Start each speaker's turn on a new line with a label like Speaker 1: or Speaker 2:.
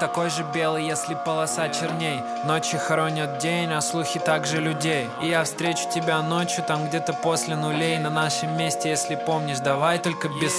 Speaker 1: такой же белый, если полоса черней. Ночи хоронят день, а слухи также людей. И я встречу тебя ночью, там где-то после нулей. На нашем месте, если помнишь, давай только без